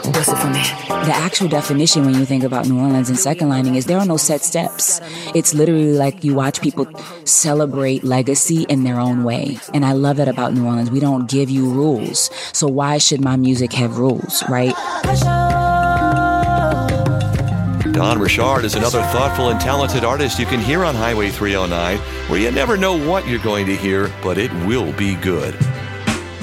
Bust it for me. The actual definition when you think about New Orleans and second lining is there are no set steps. It's literally like you watch people celebrate legacy in their own way. And I love that about New Orleans. We don't give you rules. So why should my music have rules, right? Don Richard is another thoughtful and talented artist you can hear on Highway 309, where you never know what you're going to hear, but it will be good.